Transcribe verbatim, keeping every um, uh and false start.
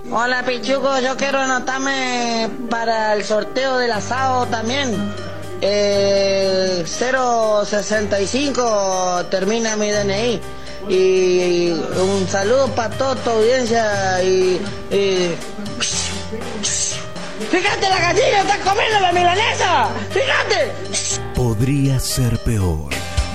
Hola Pichuco, yo quiero anotarme para el sorteo del asado también. Eh, cero sesenta y cinco termina mi D N I. Y un saludo para toda tu audiencia y, y... ¡Fíjate, la gallina está comiendo la milanesa! ¡Fíjate! Podría ser peor.